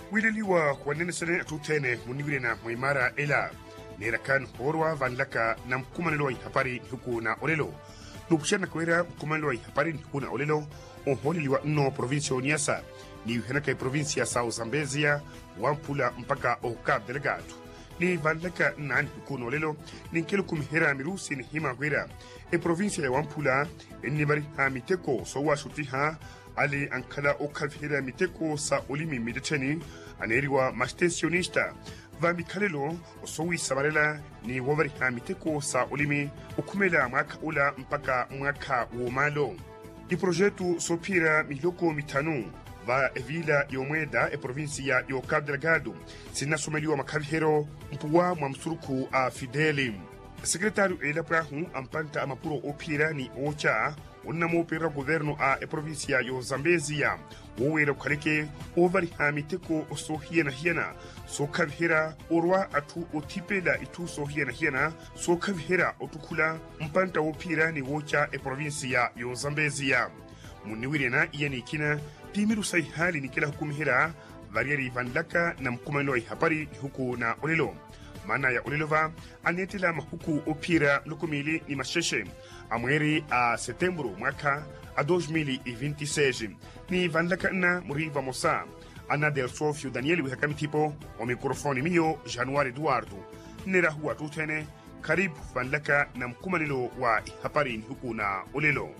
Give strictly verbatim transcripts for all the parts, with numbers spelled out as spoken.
wililiwa kwanene sene atutene munigire na muimara ela nerakan horwa vanlaka na mkumanelo hapari huku na olelo nukushana kwera mkumanelo hapari huku na olelo onholiliwa no provincia oniasa ni uhenaka provincia Sao Zambezia wampula mpaka Cabo Delgado ni vanlaka nani huku na olelo ni nkelu kumihera mirusi ni hima kwera e provincia ya wampula ni bari ha miteko so wa shutiha ali ankala okavhera miteko sa olimi mideteni aneriwa mastensionista va mikalelo osowi sabarela ni wabari ha miteko sa olimi ukumela mwaka ula mpaka mwaka womalo i projetu sopira miloko mitanu va evila yomweda e provincia yo Cabo Delgado sinasomeliwa makavhero mpuwa mwamsuruku a Fideli secretário ela prahu ampanta amapuro opira ni ocha unamo pera governo a e provincia yo Zambezia wowera khaleke over hamiteko so hiena hiena so kavhera orwa atu otipela itu so hiena hiena so kavhera otukula mpanta opira ni ocha e provincia yo Zambezia muniwirena yani kina timiru sai hali ni kila hukumihera variari vanlaka na mkumano ai hapari huku na olelo mana ya olilova anetela mahuku opira lukumili ni masheshe amweri a setembro mwaka a dois mil e vinte e seis ni vanlaka na muriva mosa ana del Sofio Daniel wihakami tipo o mikrofoni mio Januari Eduardo nera huwa tutene karibu vanlaka na mkumanilo wa hapari huku na olelo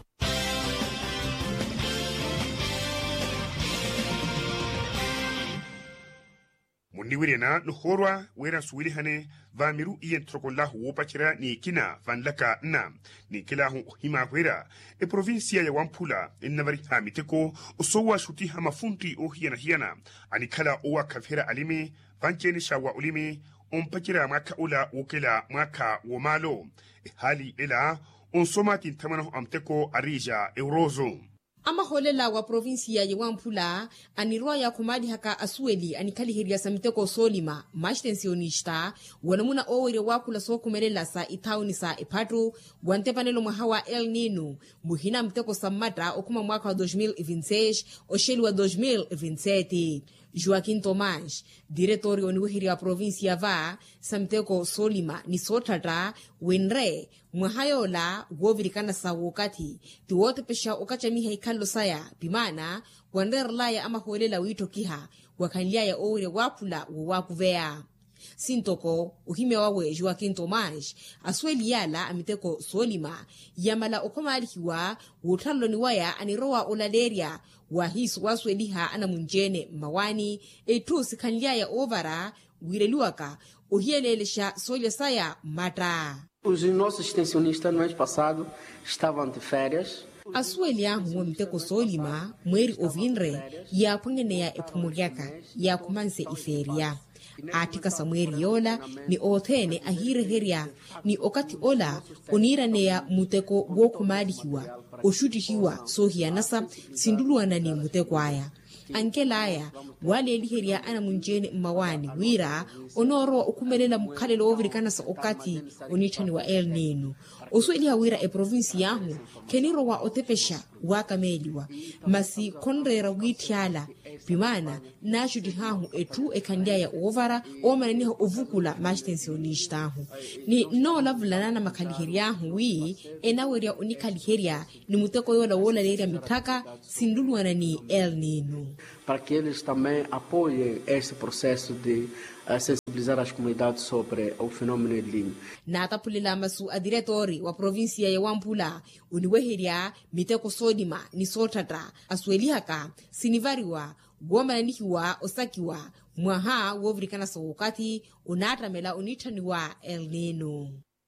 muniwirena nuhorwa wera suwili hane va miru iyen trokollahu wopachira ni kina vanlaka na ni kilahu hima wera e provincia ya wampula innavari hamiteko usowa shuti hama funti o hiana hiana anikala owa kafhera alimi vancheni shawa ulimi umpachira maka ula wokela maka womalo e hali ela unsomati ntamanahu amteko arija eurozo amaholela wa provincia ya Wampula anirwa ya kumadi haka asueli anikalihiria samiteko solima mastensionista wanamuna owere wakula so kumelela sa itauni sa ipatu wantepanelo mwahawa El Nino muhina mteko samata okuma mwaka wa dois mil e vinte e seis osheli wa dois mil e vinte e sete Joaquim Tomás, diretor oniwihiria provincia va samteko solima ni sotata wenre mwahayola wovirikana sa wakati tiwote pesha okachamiha ikalo saya bimana wanderlaya ama holela wito kiha wakanlia ya owere wapula wawakuvea sintoko uhime wawe Joaquim Tomás asweli yala amiteko solima yamala okomalihiwa wotalo ni waya aniroa olaleria wa hisu wasweliha ana munjene mawani etu sikanlia ya ovara wireliwaka uhielelesha solia saya mata. Os nossos extensionistas no mês passado estavam de férias. Asweli ya huwa mteko solima mweri ovinre ya pungene ya epumuliaka ya kumanse iferia. Atika samweri yola ni othene ahire heria ni okati ola onira neya muteko wokumalihiwa oshutihiwa sohia nasa sinduluana ni muteko aya ankela aya wale liheria ana munjene mawani wira onoro okumelela mukhalelo ovirikana sa okati onitani wa El Nino osweli hawira e provinsi yahu keniro wa otepesha wakameliwa masi konrera witiala bimana nashuti hahu etu ekandia ya ovara omaneniha ovukula mastensionista ahu ni no lavulana makhaliheria ahu wi enaweria unikaliheria ni muteko yola wola leria mitaka sinduluana ni El Nino para que eles também apoiem esse processo de uh, sensibilizar as comunidades sobre o fenômeno El Niño. Natapulila masu a diretori wa provincia ya Wampula uniweheria miteko sodima ni sotata aswelihaka sinivariwa gomananihiwa osakiwa mwaha wovrikana sawokati unatamela unitaniwa El Nino.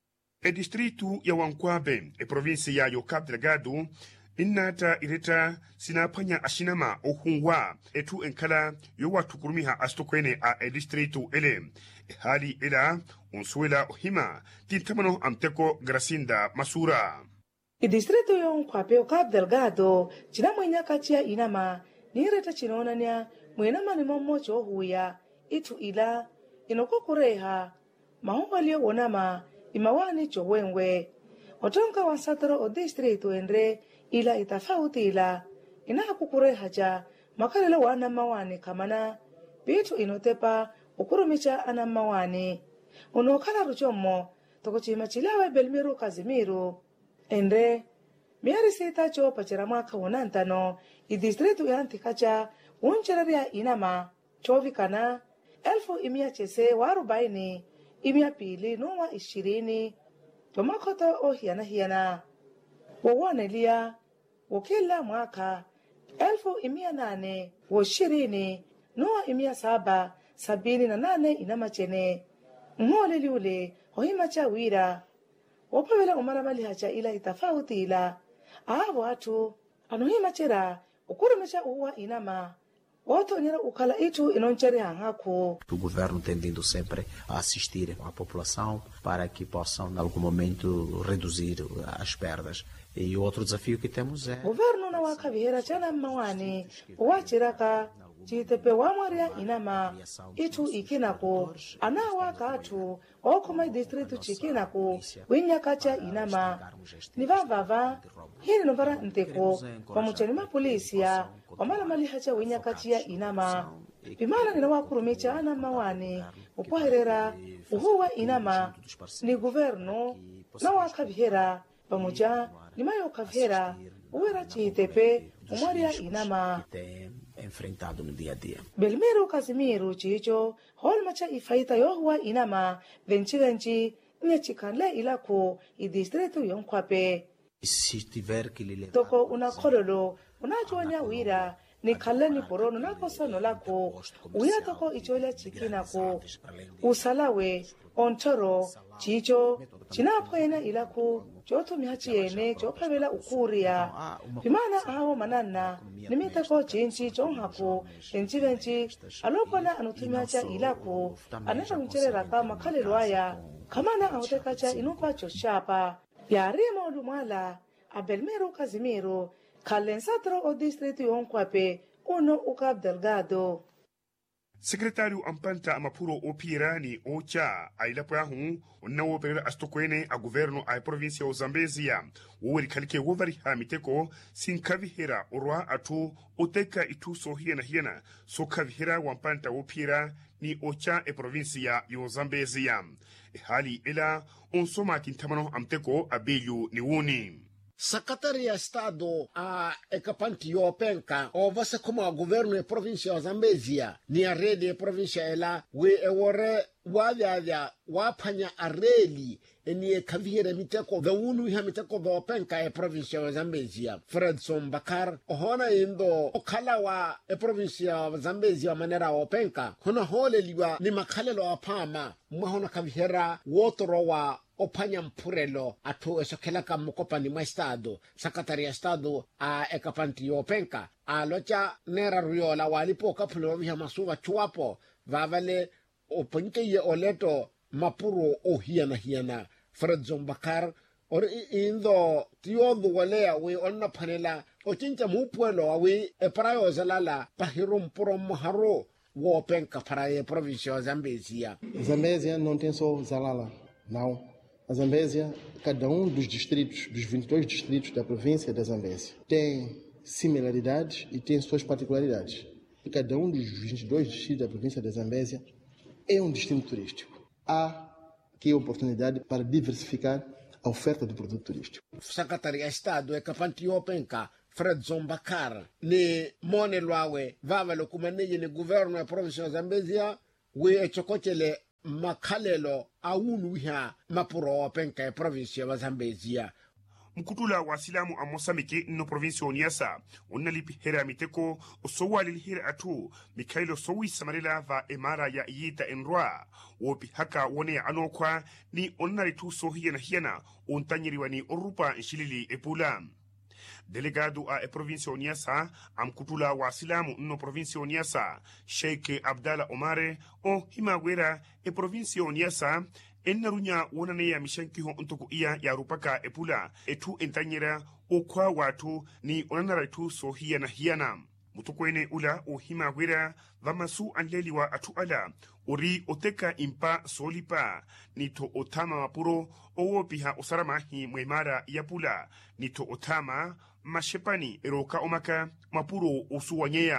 E distrito ya Wankwabe e provincia ya Cabo Delgado innata ireta sinapanya ashinama ohunwa etu enkala yowa tukurumiha astokwene a e distrito ele e hali ela unsuela ohima tintamano amteko Gracinda Masura. E distrito ya Wankwabe o Cabo Delgado china mwenya kachia inama nireta chinonania mwenama ni momocho huya itu ila inokokureha mahumbalio wonama imawani chowenwe otonka wansatoro o distrito endre ila itafauti ila inakukureha ja makalele wana mawani kamana pitu inotepa ukurumicha anamawani unokala ruchomo tokochima chilawe Belmiro Kazimiro ende miari sita cho pachira mwaka unantano idistritu ya antikacha uncheraria inama chovikana elfu imia chese wa arobaini imia pili nuwa ishirini tomakoto o hiana hiana wawonelia wakila mwaka elfu imia nane wa ishirini nuwa imia saba sabini na nane inama chene ngole liule hohimacha wira wapawela umaramali hacha ila itafauti ila abo watu anuhimachera ukurumecha uwa inama otonyera ukala itu inonchere hangaku. O governo tem vindo sempre a assistir à população para que possam, em algum momento, reduzir as perdas. E o outro desafio que temos é... Governo na wakabihera chana mawani wachiraka chitepe wamaria inama itu ikinako ana wakatu okuma distritu chikinako winyakacha inama nivavava hili novara nteko pamuchani mapolisia wamala malihacha winyakachia inama pimana nina wakurumicha ana mawani upoherera uhuwa inama ni governo na wakabihera pamucha nimayo kabihera uwera chitepe umaria inama enfrentado no dia a dia. Belmiro Kazimiro chicho holmacha ifaita yohua inama venchi venchi nyechikanle ilako i distrito yonkwape. Se tiver que lhe levar toko unakololo unajuanya wira ni kaleni porono nakosono lako uya toko ichola chikinako usalawe ontoro chicho chinapoena ilako choto mihachi ene chopavela ukuria pimana aho manana nimitako chinchi chonhako enchi venchi alopana anutumiacha ilako aneta mcherera kama kale roaya kamana ahotekacha inupa choshapa yarimo lumala a Belmiro Kazimiro kalensatro o distrito yonkwape uno ukab delgado. Secretário Ampanta Amapuro Opirani Ocha ailapahu unawo pera astokwene a governo a província o Zambezia uri kalike wovari ha miteko sin kavihera orwa atu oteka itu so hiena hiena so kavihera wampanta Opira ni Ocha e província yo Zambezia e hali ela on soma kintamano amteko abelhu ni wuni. Secretaria ya Estado a Ekapanti Yopenka o vasa como a governo e província Zambezia ni a rede e província ela we e wore wavya wapanya areli eni e kavire miteko da unu ha miteko da Openka e província Zambezia Fredson Bakar hona indo okala wa e província Zambezia manera Openka hona hole liwa ni makalelo apama mwa kavihera wotoro wa opanya mpurelo atu esokela kamukopa ni mwa Estado Secretaria Estado a Ekapanti Yopenka a locha nera riola walipo kapulo vya masuwa chuapo vavale opanke ye oleto mapuro o hiana hiana Fredson Bakar or indo tiodu walea we onna panela o chincha mupuelo we e prayo zalala pahiro mpuro moharo Wopenka para a província Zambezia. Zambezia não tem só Zalala, não. A Zambezia, cada um dos distritos, dos vinte e dois distritos da província da Zambezia, tem similaridades e tem suas particularidades. Cada um dos vinte e dois distritos da província da Zambezia é um destino turístico. Há aqui oportunidade para diversificar a oferta do produto turístico. Secretaria de Estado é Ekapanti Yopenka Fredson Bakar ni mone lwawe vavalo kumaneye ni governo ya província Zambezia we echokochele makalelo awunu ha mapuro Openka ya província ya Zambezia. Mkutula wa silamu a Mozambique no província Oniasa unalipi hera miteko osowali hera atu Mikailo sowi samarela va emara ya iyita enroa wopi haka wone anokwa ni onaritu sohiena hiena untanyiriwa ni orupa nshilili epula. Delegado a e província Oniasa amkutula wa silamu no província Oniasa Sheikh Abdallah Omare o himagwera e província Oniasa ennarunya wonane ya mishankiho untuku iya ya rupaka epula etu entanyera okwa watu ni onanaraitu so hiana hiana mutukwene ula o himagwera vamasu anleliwa atu ala uri oteka impa solipa nito otama mapuro owo piha osaramahi mwemara yapula nito otama mashepani eroka omaka mapuro usuwanyeya.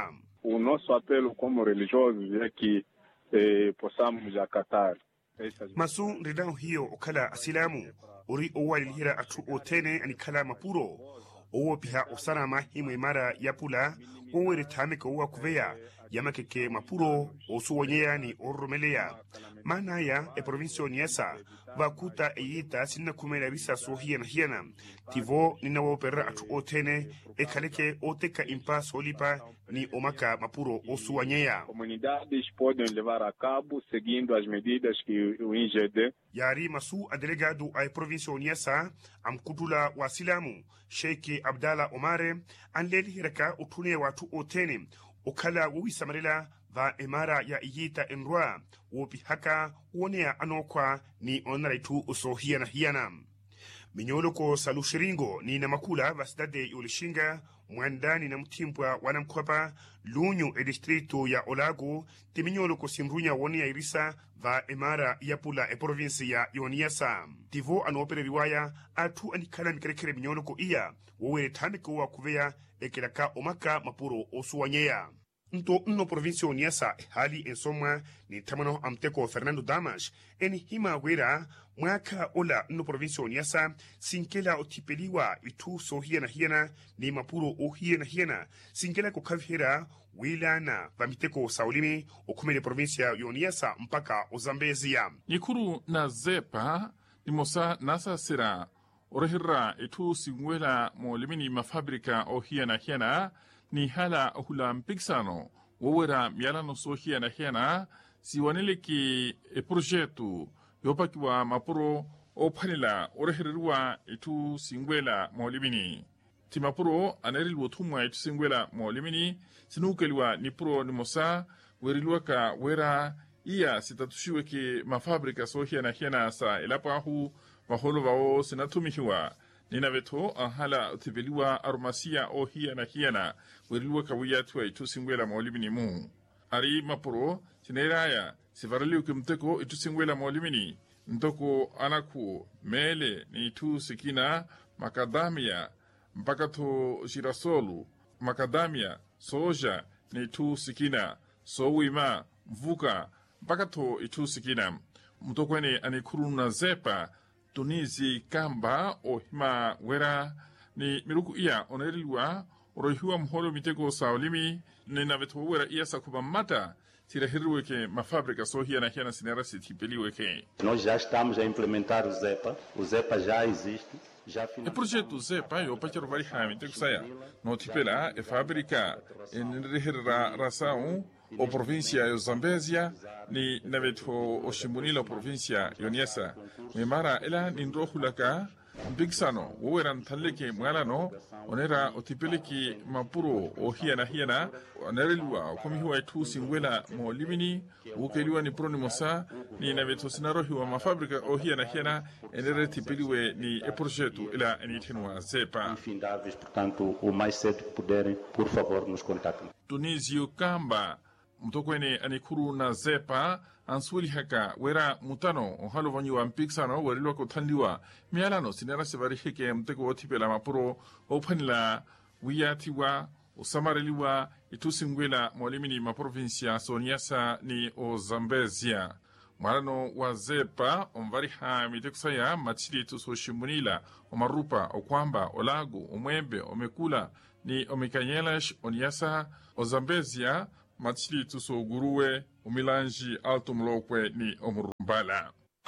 o nosso apelo como religiosos é que eh, possamos acatar essas... Masu ridao hiyo okala asilamu uri owali hira atu otene ani kala mapuro owo piha osana mahimu imara yapula owe ritame ka uwa kuveya yamakeke mapuro osuwanyea ni oromelea mana ya e provincio niesa vakuta eyita sinna kumela risa so hiena hiena tivo nina wopera atu otene e kaleke oteka impa solipa ni omaka mapuro osuwanyea. Comunidades podem levar a cabo seguindo as medidas que o I G D. Yari masu a delegado a provincio niesa amkutula wasilamu Sheikh Abdallah Omare anleli hiraka utune watu otene okala wuwi samarila va emara ya iyita enrwa wopi haka wonea anokwa ni onaraitu uso hiana hiana. Minyoloko salushiringo ni namakula vasidade yulishinga mwandani na mtimpwa wanamkwapa lunyu e distrito ya Olago ti minyoloko simrunya wonea irisa va emara ya pula e provinsi ya Yoniasa. Tivo anopere riwaya atu anikala mikerekere minyoloko iya wowere tamiko wa kuvea ekelaka omaka mapuro osuwanyea. Nto nno provinsi Yoniasa hali ensomwa ni tamano amteko Fernando Damas eni hima wera mwaka ola nno provinsi Yoniasa sinkela otipeliwa itu so hiena hiena ni mapuro o hiena hiena sinkela kukavihera wilana vamiteko saulimi okumele provinsi ya Yoniasa mpaka Ozambezia. Nikuru na zepa ni mosa nasa sira orehira itu singwela molimini mafabrika o hiena hiena ni hala hula mpiksano wawera mialano so hiena hiena siwanele ki e projetu yopakiwa mapuro o panila orehirwa itu singwela molimini ti mapuro anerilwo tumwa itu singwela molimini sinukeliwa ni pro ni mosa werilwa ka wera iya sitatushiwe ki mafabrika so hiena hiena sa ilapahu maholo vao sinatumihiwa nina veto ahala utibeliwa armasia o hiena hiena werilwa kawiyatwa itu singwela molimini mu ari mapuro sineraya sivaraliu kimteko itu singwela molimini ntoko anaku mele ni itu sikina makadamia mpaka to girasolu makadamia soja ni itu sikina sowima mvuka mpaka to itu sikina mtoko ene anikuru na zepa Tunisi kamba o hima wera ni miruku iya onerilwa orohiwa mholo miteko saolimi ni navetu wera iya sakuba mata tirahirweke mafabrika so hiena hiena sinera sitipeliweke. Nós já estamos a implementar o ZEPA, o ZEPA já existe. O projeto ZEPA yo pachero vari hami te kusaya no tipela e fabrika en rehira rasaun o provincia yo Zambezia ni naveto o shimbunila o provincia Yoniasa memara ela nindrohulaka bigsano woeran talleke mwalano onera o tipeleki mapuro o hiena hiena onerelwa komi huwa itu singwela mo limini ukeliwa ni pronimosa ni naveto sinarohi wa mafabrika o hiena hiena enere tipeliwe ni e projeto ila enitenwa zepa infindáveis, portanto o mais cedo que puderem, por favor nos contactem. Tunisio kamba mtokwene anikuru na zepa answili haka wera mutano ohalo vanyu wa mpiksano werilwa ko tandiwa mialano sinera sevari heke mteko otipela mapuro opanila wiyatiwa usamareliwa itusingwela molimini maprovinsia Soniasa ni o Zambezia marano wa zepa omvari ha mitekusaya machili tusoshimunila omarupa okwamba olago omwembe omekula ni omikanyelash oniasa o Zambezia machili tuso guruwe umilanji alto mlokwe ni omurumbala.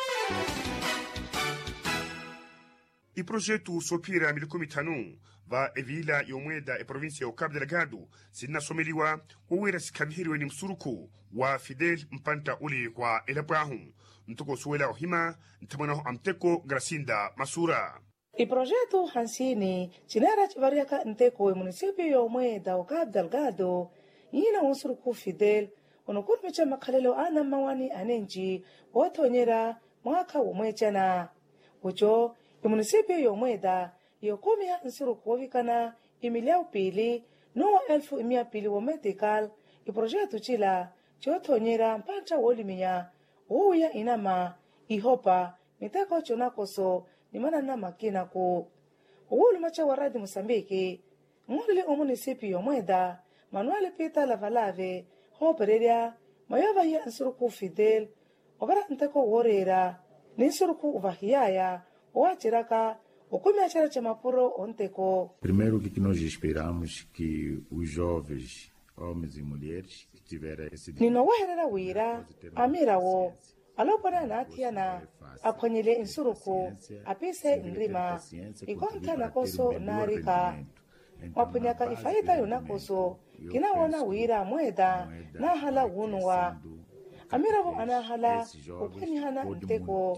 I projeto sopira milikumi tanu va evila yomweda e provincia o Cabo Delgado sinasomeliwa uwera sikabihiriwe ni msuruku wa Fidel Mpanta uli kwa elapahu mtuko suwela ohima ntamanaho amteko Gracinda Masura. I projeto hansini chinera chivariaka nteko e municipio yomweda o Cabo Delgado yina unsuruku Fidel onokurmicha makhalelo ana mawani anenji wotonyera mwaka womwechana ucho imunisipio yomweda yokomia nsuruku wovikana imilyau pili no elfu imia pili wo medical iprojeto chila chotonyera mpanta woliminya uya inama ihopa miteko chonakoso nimana na makina ku uwulu macha waradi Mosambiki ngolile o munisipio yomweda Manuel Peter Lavalave hopereria mayova hiya nsuruku Fidel obara nteko worera ni nsuruku uvahiyaya oachiraka okumiachara chamapuro onteko. Primeiro, o que nós esperamos que os jovens, homens e mulheres, que tiveram esse ninowaherera wira amirawo alopona naatiana aphwanyele insuruku apise nrima ikonta nakoso narika mwaphwanyaka ifaita yonakoso kinawona wira mweda nahala wunuwa amirawo anahala uphwanyihana nteko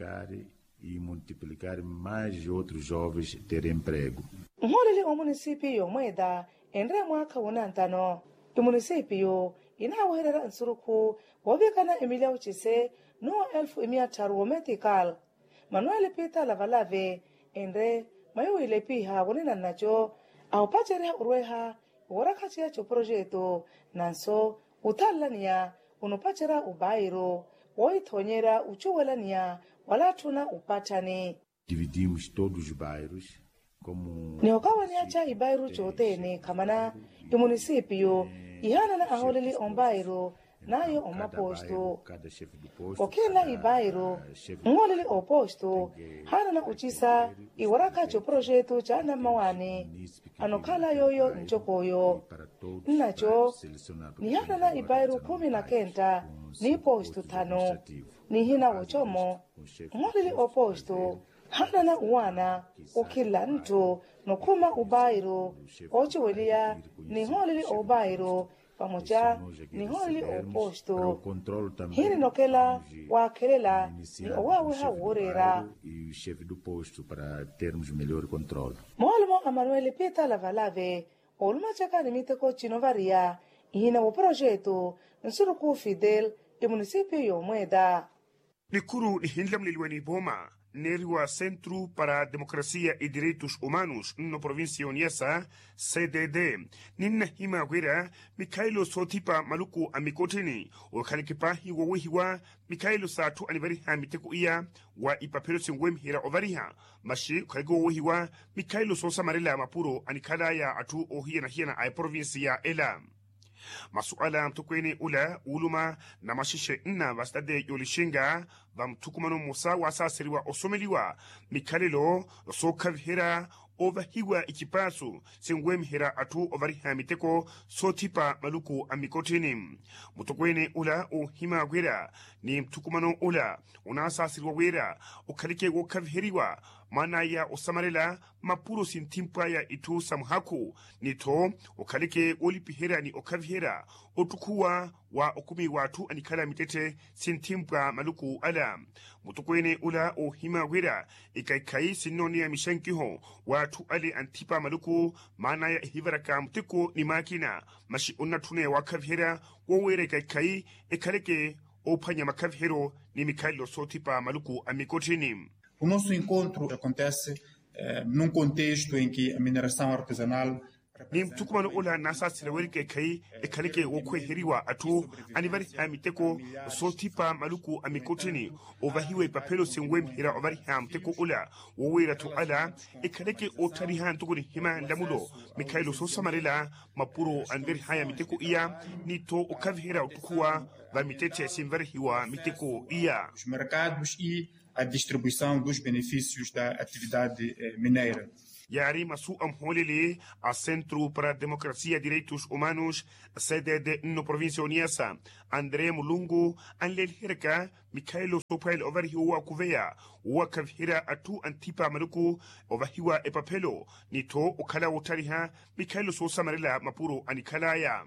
e multiplicar mais outros jovens terem emprego. Mholele o município yomweda endre mwaka wonantano imunicípio inawoherera nsuruku wobekana Emilia Uchise no elfu imia taru medical Manuel Peter Lavalave endre mayowile piha wonena nacho awpachereha urweha worakachia cho projeto nanso utallania unopachera ubairo woithonyera uchuwelania wala tuna upatani. Dividimos todos os bairros como neokawaniacha ibairu chotene kamana imunicípio ihana na aholeli ombairo nayo omaposto okela ibairu ngoleli oposto hana na uchisa iwaraka cho projeto cha namawani anokala yoyo nchokoyo nacho ni hana na ibairu kumi na kenta ni posto tano ni hina wochomo ngoleli oposto hana na uwana ukila nto nokuma ubairu ochiwelia ni ngoleli obairo pamoja ni holi oposto hili nokela wakelela ni owawe haworera e o chefe do posto para termos melhor controle. Molmo Manuel Peter Lavalave oluma chaka nimiteko chinovaria hina wo projeto nsuruku Fidel e município yomweda Nikuru ni hindlam lilweni boma Neriwa Centro para a Democracia e Direitos Humanos no província Niassa, C D D. Nina hima gwera, Mikhailo Sotipa Maluku Amikotini, o Kalikipa hiwa hiwa, Mikhailo Satu Anivari Hamiteku ia, wa ipapero singwem hira ovariha, Mashi Kaigo hiwa, Mikhailo Sosa Marela Mapuro, Anikadaya Atu Ohia na Hiana ay província Ela. Masuala mtukweni ula uluma na mashishe nna vastade yolishinga vamtukumano musa wasa siriwa osomeliwa mikalelo soka vihera ova hiwa ikipasu singwem hera atu ovari hamiteko sotipa maluku amikotini mtukweni ula o hima gwera ni mtukumano ula unasa siriwa wera ukalike woka viheriwa mana ya osamarela mapuro sintimpa ya itu samhaku nito ukalike olipihera ni okavihera otukuwa wa okumi watu anikala mitete sintimpa maluku ala mutukwene ula o hima wera ikaikai sinoni ya mishankiho watu ali antipa maluku mana ya hivaraka mtiko ni makina mashi unatune wakavihera wawere ikaikai ikalike opanya makavihero ni Mikhailo Sotipa maluku amikotini. O nosso encontro acontece eh, num contexto em que a mineração artesanal ni mtukumano ula nasa silawelike kai ekalike wokwe heriwa atu anivari hamiteko Sotipa maluku amikotini ovahiwe papelo singwem hira ovari hamteko ula wowera tu ala ekalike otari hantukuni hima ndamulo Mikhailo Sosa Marela mapuro anveri haya miteko iya nito okavihera utukuwa va mitete simvari hiwa miteko iya os mercados e a distribuição dos benefícios da atividade eh, mineira. Yari masu amholele a Centro para a Democracia e Direitos Humanos, sede de no província Niassa, André Mulungu, anlel herka, Mikhailo Sopail overhiwa kuvea, wakavhira atu antipa maluku, overhiwa epapelo, nito ukala utariha, Mikhailo Sosa Marela mapuro anikalaya.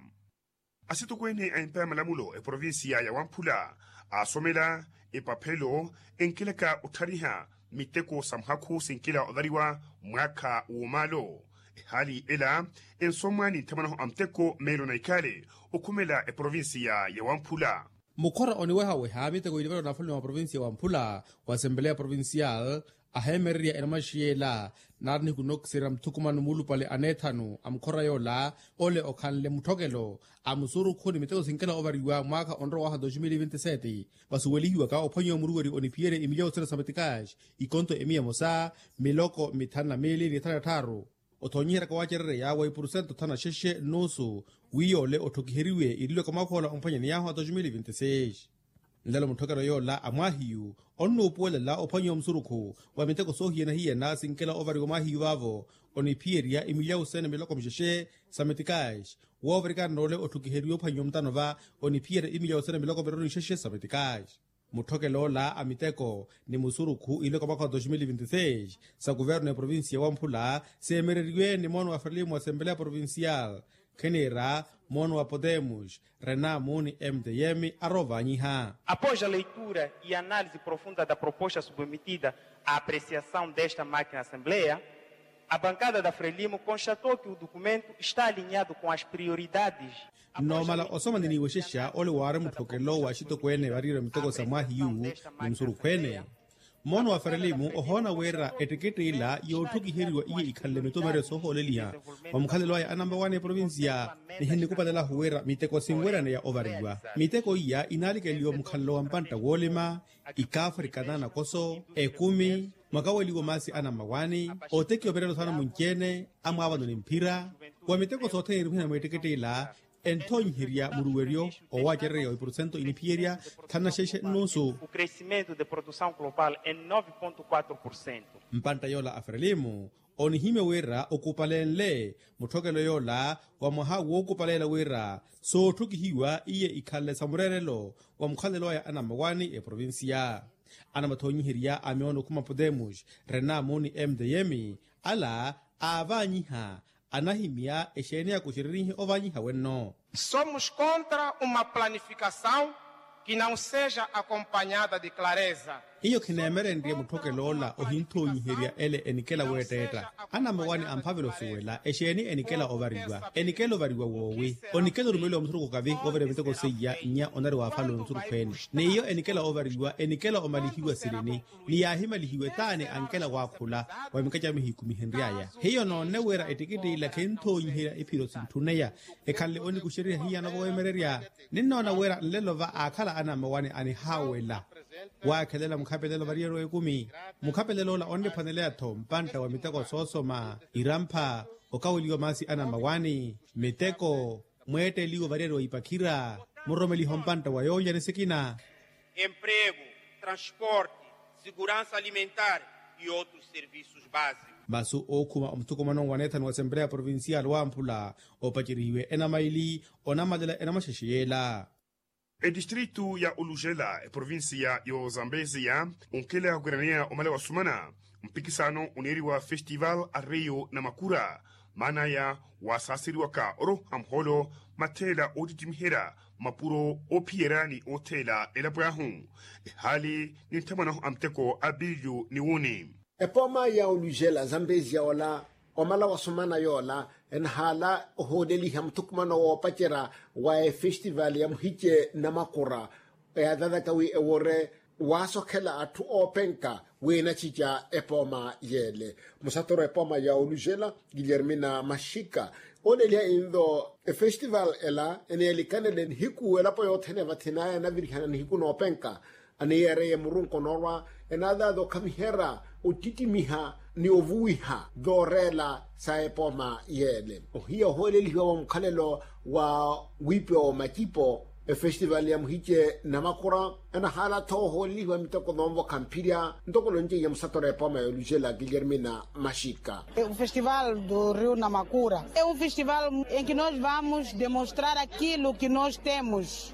Asito kwene aimpa malamulo e província ya Wampula, a somela epapelo, enkeleka utariha, miteko samhaku sinkila odhariwa mwaka uomalo. Hali ela, ensomani tamanaho amteko melo naikale, ukumela e provinsia ya Wampula. Mukora oniweha weha miteko ilivero na fulni wa provinsia ya Wampula, wa Asamblea Provincial, ahemeria enamashiela, narni kunok siram tukumanu mulu pale anethanu, amkora yola, ole okanle mutogelo, amusuru kuni miteko sinkila ovariwa mwaka onro waha dois mil e vinte e sete, basuwelihi waka opanyo muruwari onipiere Emilia Utera Sabatikash, ikonto emia mosa, miloko mitana mili nitana taru. othonyihera kawacerere yawe porcento thana xexe nusu wiyole othokiheriwe irilwe kamakhola omphanyeni yaho a dois mil e vinte e seis nlelo muthokero yola amwahiyu onnuupuwelela ophanyi omsurukhu wa miteko sohiyena hiyena sinkela ovarigo mahiyu vavo onipieria emilia usene miloko mxexe sameticais wooverikannole othokiheriwe ophanyi omtanova onipiera emilia usene miloko veroni xexe sameticais muthokelo-la amiteko ni musurukhu ile kamakho a dois mil e vinte e seis sa governo ya província wa Mphula seemereriwe ni mono wa Frelimo Assembleia Provincial khenera mono wa Podemos Renamo ni M D M arovanyiha. Após a leitura e análise profunda da proposta submetida à apreciação desta máquina Assembleia, a bancada da Frelimo constatou que o documento está alinhado com as prioridades. Nomala osoma ndini wexexa ole ware muthokelo wa xitokwene varire mitoko sa mwahiyu ni msurukhwene mono wa Frelimo ohona wera eteketela yothokiheriwa iye ikhalle mitomere soholeliha wa mukhalelo ya number one provincia ni heni kupalela huwera miteko singwerane ya ovariwa miteko iya inalikeliwa mukhalelo wa mpanta wolema ikafrikanana koso ekumi makaweliwa masi ana mawani oteki operero sana munchene amwavano ni mphira wa miteko sotheni rihina mweteketela entonhiria muruwerio owacerere oito por cento inipieria thana xexe nusu. O crescimento de produção global é nove vírgula quatro por cento. Mpanta yola a Frelimo onihime wera okupalenle muthokelo yola wa mwaha wokupalela wera soothukihiwa iye ikhalle samurerelo wa mukhalelo ya anamawani e provincia ana mathonyihiria ameona kuma Podemos Renamo ni M D M ala avanyiha anahimia exene ya kuxiririnhi ovanyiha wenno. Somos contra uma planificação que não seja acompanhada de clareza. Iyo khineemerendrie muthokelo-la ohinthonyiheria ele enikela weetteetta anamawani amphavelo suwela exeni enikela ovariwa enikela ovariwa woowi onikela orumele omusuruku kavi overe miteko seiya nya onari waaphalo omusurukhwene niyo enikela ovariwa enikela omalihiwa silini niyahimalihiwe taane ankela waakhula wamikaca mihiku mihenriaya hiyo noone wera etikitiila khenthonyiheria iphiro sinthuneya ekhalle onikuxeriha hiyana vowemererya ninnoona wera nlelova aakhala anamawani anihawela waakhelela mukhapelelo variero ekumi mukhapelelo la onde phanelea tho mpanta wa miteko soosoma irampha okaweliwa masi ana mawani miteko mweeteliwa variero ipakhira muromeliho mpanta wa yoya nisikina emprego, transporte, segurança alimentar e outros serviços básicos. Basu okhuma omthukumano wa Nathan wa Assembleia Provincial wa Mphula opacirihiwe enamaili onamalela enamaxexiyela. E distrito ya Ulugela e província yo Zambezia unkela kuranea omale wa sumana mpikisano uneriwa festival arreyo na makura mana ya wasasiriwa ka oro amholo matela otitimhera mapuro opierani otela elapyahu e hali nintamano amteko abilju niwuni epoma ya Ulugela Zambezia wala omala wasumana yola en hala hodeli ham tukmano wo pachera wa festival yam hiche namakura ya dada kawi ewore waso kela atu openka wena chicha epoma yele musatoro epoma ya Ulugela Guillermina Mashika onelia indo e festival ela eneli kanelen hiku ela poyo thene vathina na virhana hiku no openka aneyere ye murunko norwa enada do kamihera utitimiha ni ovuiha dorela sa epoma yele ohia holeliwa wa mkhalelo wa wipo makipo e festival ya mhiche namakura ana hala to holiwa mitoko nombo kampiria ndoko lonje ya msatore epoma ya Ulugela Guillermina Mashika. O Festival do Rio Namakura é um festival em que nós vamos demonstrar aquilo que nós temos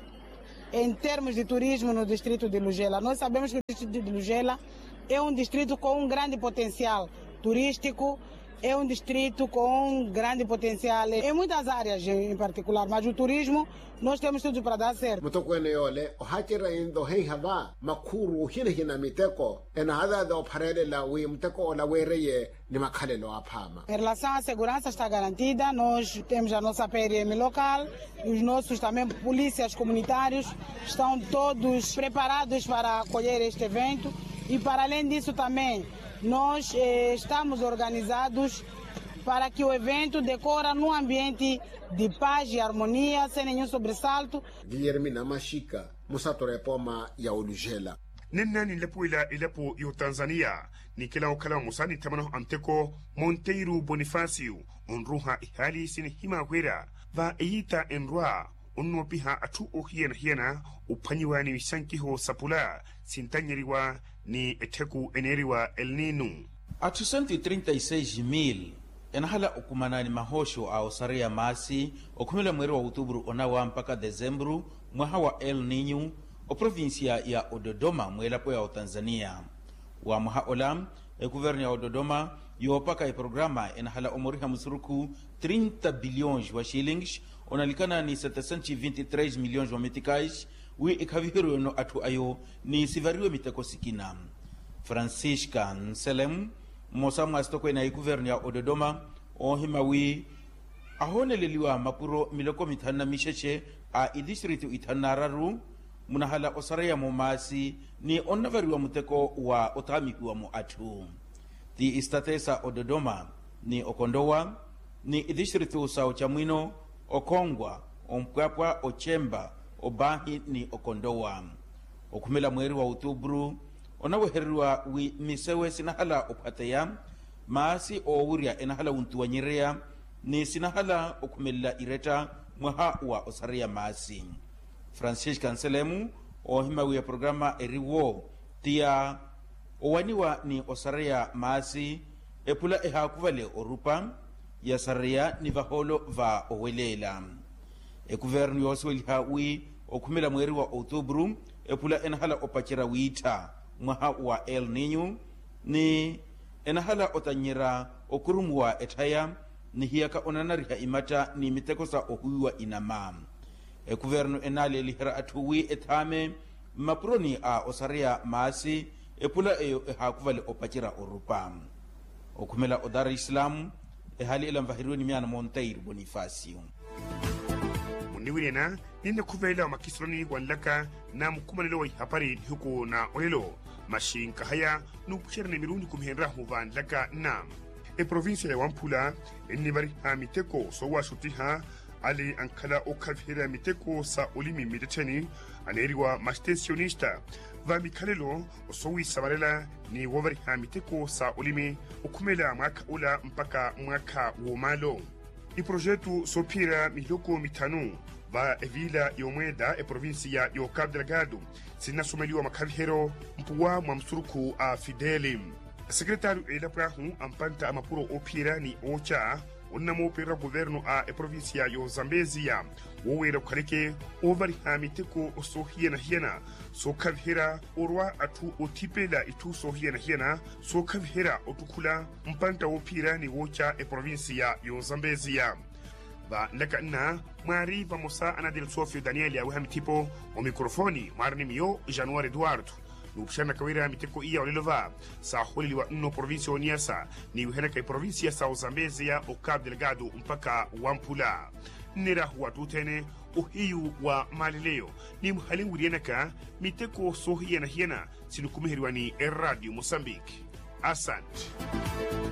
em termos de turismo no distrito de Ulugela. Nós sabemos que o distrito de Ulugela é um distrito com um grande potencial turístico, é um distrito com um grande potencial em muitas áreas em particular, mas o turismo nós temos tudo para dar certo. Mutoko yole o hakira indo hei hava makuru hina hina miteko ena hada do parede la wi muteko la wereye ni makhalelo aphama. Em relação à segurança está garantida, nós temos a nossa P R M local, os nossos também polícias comunitários estão todos preparados para acolher este evento e para além disso também nós eh, estamos organizados para que o evento decora num ambiente de paz e harmonia, sem nenhum sobressalto. Guillermina Mashika, musatore epoma ya Ulugela. nenna ni lepo ila ilapo yo Tanzania ni kila wakala musani tamano amteko Monteiro Bonifacio onruha ihali sini hima wera va eita enrua onno piha atu o hiena hiena upanyiwa ni sankiho sapula sintanyeriwa ni eteku eneriwa El Nino. A duzentos e trinta e seis mil enahala okumanani mahosho a osaria masi okumila mweri wa outubro onawa mpaka dezembro mwaha wa El Nino o provincia ya Ododoma mwelapo ya Tanzania wa mwaha olam e governo ya Ododoma yo paka e programa enahala omoriha musuruku trinta bilhões wa shillings onalikana ni setecentos e vinte e três milhões wa meticais wi ikavihiru no atu ayo ni sivariwe miteko sikina. Francisca Nselem mosa mwastokwe na governo ya Ododoma o himawi ahone leliwa mapuro miloko mitana misheche a idistritu itanararu munahala osaraya momasi ni onavariwa muteko wa otamikiwa mo atu ti istatesa Ododoma ni Okondowa ni idistritu sao chamwino Okongwa Ompwapwa Ochemba Obahi ni Okondowa okumela mweri wa outubro onaweherwa wi misewe sinahala opateya maasi o wuria enahala untuwanyirea ni sinahala okumela ireta mwaha wa osaria maasi. Francisca Nselemu o himawi ya programa eriwo tia owaniwa ni osaria maasi epula eha kuvale orupa ya saria ni vaholo va owelela e governo yosweliha wi okumela mweri wa outubro epula enahala opachira wita mwaha wa El Nino ni enahala otanyira okurumu wa etaya ni hiyaka onanariha imata ni mitekosa ohuwa inama e governo enale lihira atuwi etame maproni a osaria maasi epula eyo ehakuvale opachira orupa okumela odara Islam ehali ila mvahiru ni miana Monteiro Bonifacio muniwirena ninde kuvela makisroni wanlaka na mkumanelo wa hapari huko na olelo mashinka haya nukushirane miruni kumhenra huvan laka na e provincia ya Wampula enibari ha miteko so washutiha ali ankala okavhira miteko sa olimi mideteni aneriwa mastensionista va mikalelo osowi sabarela ni wobari ha miteko sa olimi okumela mwaka ula mpaka mwaka womalo. I projetu sopira miloko mitanu va evila yomweda e provincia yo Cabo Delgado sinasumeliwa makavihero mpuwa mwamsuruku a Fideli. Secretário ela prahu ampanta amapuro opira ni ocha onamo pera governo a e provincia yo Zambezia wowera kaleke over hamiteko so hiena hiena so kavhera orwa atu otipela itu so hiena hiena so kavhera otukula mpanta opira ni ocha e provincia yo Zambezia ba lakana mari vamosa anadel Sofio Daniel ya wahamitipo o mikrofoni marni mio January Eduardo nukshana kawira miteko iya olilova sa holi wa nno provincia oniasa ni wihena kai provincia sa Zambezia o Cabo Delgado mpaka Wampula nira huwa tutene uhiyu wa malileo ni mhalin wirienaka miteko sohiena hiena sinukumihiriwani e Radio Mozambique. Asante.